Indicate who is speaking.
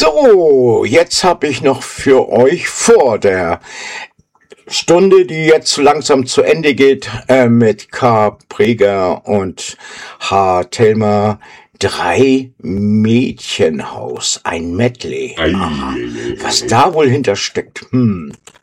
Speaker 1: So, jetzt habe ich noch für euch vor der Stunde, die jetzt langsam zu Ende geht, mit K. Preger und H. Thelma, 3 Mädchenhaus, ein Medley.
Speaker 2: Ei,
Speaker 1: Aha.
Speaker 2: ei, ei,
Speaker 1: Was
Speaker 2: ei.
Speaker 1: da wohl hintersteckt?